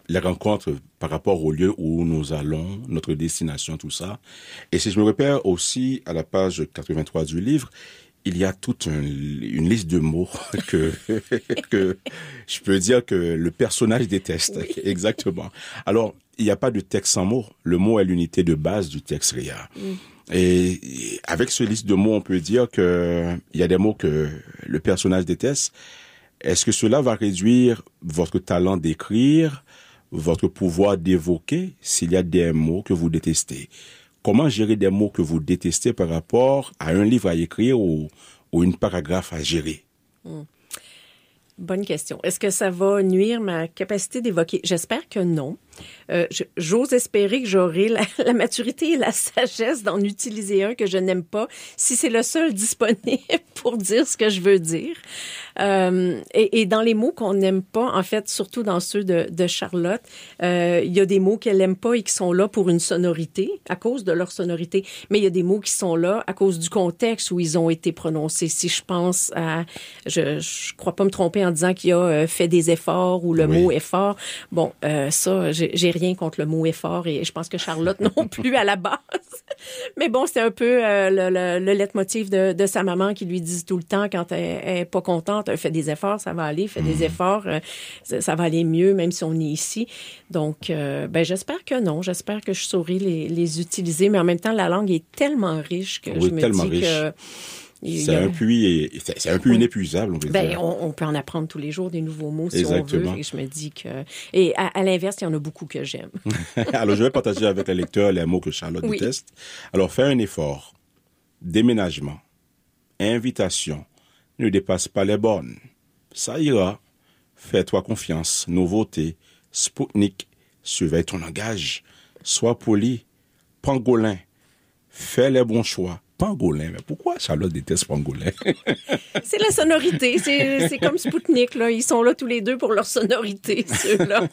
les rencontres par rapport au lieu où nous allons, notre destination, tout ça. Et si je me repère aussi à la page 83 du livre, il y a toute une liste de mots que que je peux dire que le personnage déteste. Oui. Exactement. Alors, il n'y a pas de texte sans mots. Le mot est l'unité de base du texte Ria. Et avec ce liste de mots, on peut dire que il y a des mots que le personnage déteste. Est-ce que cela va réduire votre talent d'écrire, votre pouvoir d'évoquer, s'il y a des mots que vous détestez? Comment gérer des mots que vous détestez par rapport à un livre à écrire ou une paragraphe à gérer? Bonne question. Est-ce que ça va nuire ma capacité d'évoquer? J'espère que non. J'ose espérer que j'aurai la maturité et la sagesse d'en utiliser un que je n'aime pas, si c'est le seul disponible pour dire ce que je veux dire. Et dans les mots qu'on n'aime pas, en fait, surtout dans ceux de Charlotte, il y a des mots qu'elle n'aime pas et qui sont là pour une sonorité, à cause de leur sonorité. Mais il y a des mots qui sont là à cause du contexte où ils ont été prononcés. Si je pense à... Je crois pas me tromper en disant qu'il a fait des efforts ou le mot effort. Bon, ça, j'ai rien contre le mot effort et je pense que Charlotte non plus à la base. Mais bon, c'est un peu le leitmotiv de sa maman qui lui dit tout le temps quand elle est pas contente, fais des efforts, ça va aller, fais des efforts, ça va aller mieux même si on est ici. Donc, j'espère que non, j'espère que je saurai les utiliser, mais en même temps, la langue est tellement riche que je me dis que... C'est un puits inépuisable, on peut dire. On peut en apprendre tous les jours des nouveaux mots si Exactement. on veut. Et je me dis que... Et à l'inverse, il y en a beaucoup que j'aime. Alors, je vais partager avec les lecteurs les mots que Charlotte déteste. Alors, faire un effort, déménagement, invitation, ne dépasse pas les bornes. Ça ira. Fais-toi confiance. Nouveauté. Spoutnik. Surveille ton langage. Sois poli. Pangolin. Fais les bons choix. Pangolin. Mais pourquoi Charlotte déteste Pangolin? C'est la sonorité. C'est comme Spoutnik, là. Ils sont là tous les deux pour leur sonorité, ceux-là.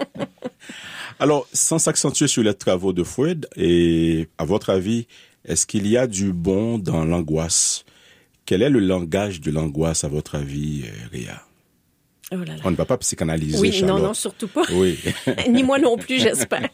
Alors, sans s'accentuer sur les travaux de Freud, et à votre avis, est-ce qu'il y a du bon dans l'angoisse? Quel est le langage de l'angoisse, à votre avis, Ria? Oh là là. On ne va pas psychanalyser, oui, Charlotte. Non, surtout pas. Oui. Ni moi non plus, j'espère.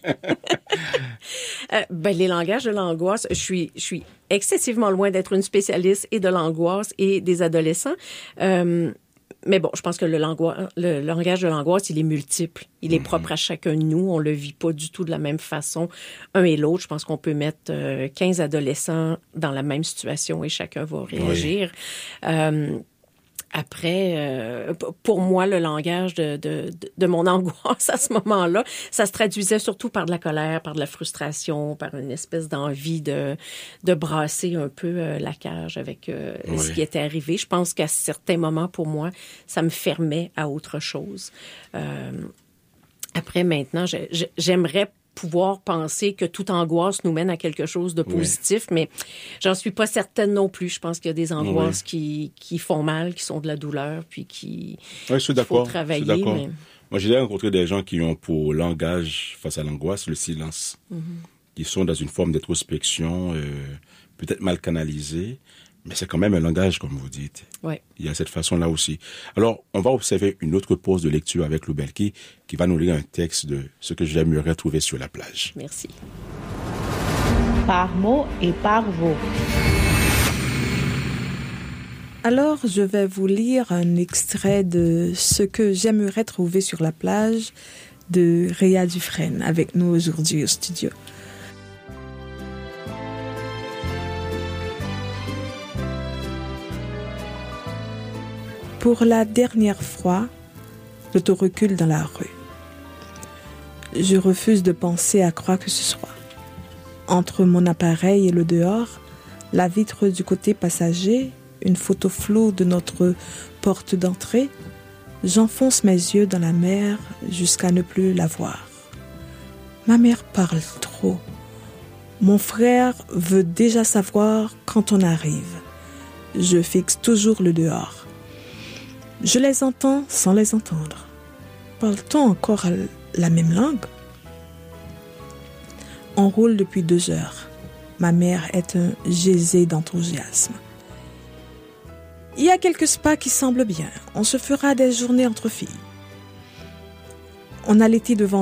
Les langages de l'angoisse, je suis excessivement loin d'être une spécialiste et de l'angoisse et des adolescents. Mais bon, je pense que le langage de l'angoisse, il est multiple. Il est propre à chacun de nous. On le vit pas du tout de la même façon, un et l'autre. Je pense qu'on peut mettre 15 adolescents dans la même situation et chacun va réagir. Oui. Après, pour moi, le langage de mon angoisse à ce moment-là, ça se traduisait surtout par de la colère, par de la frustration, par une espèce d'envie de brasser un peu la cage avec ce qui était arrivé. Je pense qu'à certains moments, pour moi, ça me fermait à autre chose. Après, maintenant, j'aimerais pouvoir penser que toute angoisse nous mène à quelque chose de positif, mais j'en suis pas certaine non plus. Je pense qu'il y a des angoisses qui font mal, qui sont de la douleur, puis je suis d'accord, faut travailler. Je suis d'accord. Mais... Moi, j'ai rencontré des gens qui ont pour langage face à l'angoisse le silence, qui sont dans une forme d'introspection, peut-être mal canalisée, mais c'est quand même un langage, comme vous dites. Ouais. Il y a cette façon-là aussi. Alors, on va observer une autre pause de lecture avec Lou Belki, qui va nous lire un texte de ce que j'aimerais trouver sur la plage. Merci. Par mots et par vous. Alors, je vais vous lire un extrait de ce que j'aimerais trouver sur la plage de Ria Dufresne, avec nous aujourd'hui au studio. Pour la dernière fois, l'auto recule dans la rue. Je refuse de penser à quoi que ce soit. Entre mon appareil et le dehors, la vitre du côté passager, une photo floue de notre porte d'entrée, j'enfonce mes yeux dans la mer jusqu'à ne plus la voir. Ma mère parle trop. Mon frère veut déjà savoir quand on arrive. Je fixe toujours le dehors. Je les entends sans les entendre. Parle-t-on encore la même langue? On roule depuis 2 heures. Ma mère est un geyser d'enthousiasme. Il y a quelques spas qui semblent bien. On se fera des journées entre filles. On a l'été devant